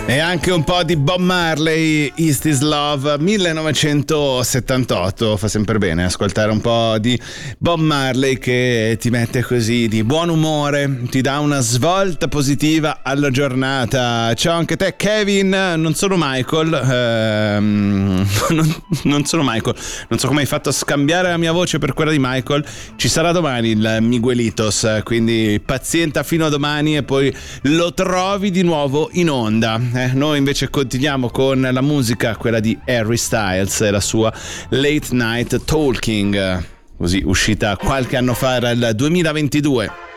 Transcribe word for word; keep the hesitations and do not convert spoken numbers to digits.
E anche un po' di Bob Marley, Is This Love, millenovecentosettantotto. Fa sempre bene ascoltare un po' di Bob Marley, che ti mette così di buon umore, ti dà una svolta positiva alla giornata. Ciao anche te Kevin, non sono Michael, ehm, non, non sono Michael, non so come hai fatto a scambiare la mia voce per quella di Michael. Ci sarà domani il Miguelitos, quindi pazienta fino a domani e poi lo trovi di nuovo in onda. Eh, noi invece continuiamo con la musica, quella di Harry Styles e la sua Late Night Talking, così uscita qualche anno fa, era il duemilaventidue.